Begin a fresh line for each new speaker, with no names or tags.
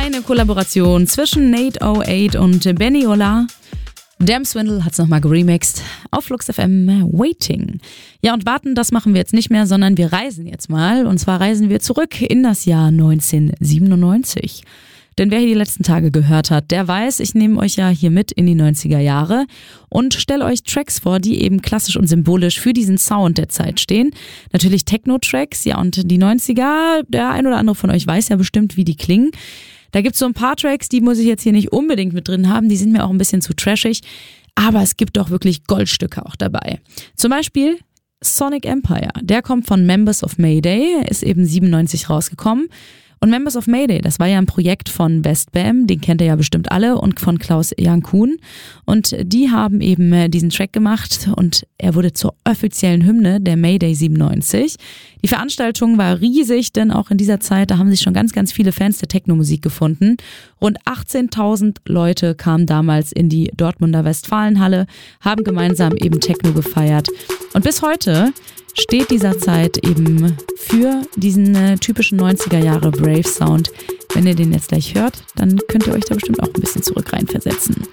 Eine Kollaboration zwischen Nate 08 und Benny Ola. Damn Swindle hat's nochmal geremixed auf Flux FM Waiting. Ja, und warten, das machen wir jetzt nicht mehr, sondern wir reisen jetzt mal. Und zwar reisen wir zurück in das Jahr 1997. Denn wer hier die letzten Tage gehört hat, der weiß, ich nehme euch ja hier mit in die 90er Jahre und stelle euch Tracks vor, die eben klassisch und symbolisch für diesen Sound der Zeit stehen. Natürlich Techno-Tracks, ja, und die 90er, der ein oder andere von euch weiß ja bestimmt, wie die klingen. Da gibt's so ein paar Tracks, die muss ich jetzt hier nicht unbedingt mit drin haben, die sind mir auch ein bisschen zu trashig, aber es gibt doch wirklich Goldstücke auch dabei. Zum Beispiel Sonic Empire, der kommt von Members of Mayday, ist eben 97 rausgekommen. Und Members of Mayday, das war ja ein Projekt von Westbam, den kennt ihr ja bestimmt alle, und von Klaus-Jan Kuhn. Und die haben eben diesen Track gemacht und er wurde zur offiziellen Hymne der Mayday 97. Die Veranstaltung war riesig, denn auch in dieser Zeit, da haben sich schon ganz, ganz viele Fans der Techno-Musik gefunden. Rund 18.000 Leute kamen damals in die Dortmunder Westfalenhalle, haben gemeinsam eben Techno gefeiert. Und bis heute steht dieser Zeit eben für diesen typischen 90er Jahre Brave Sound. Wenn ihr den jetzt gleich hört, dann könnt ihr euch da bestimmt auch ein bisschen zurück reinversetzen.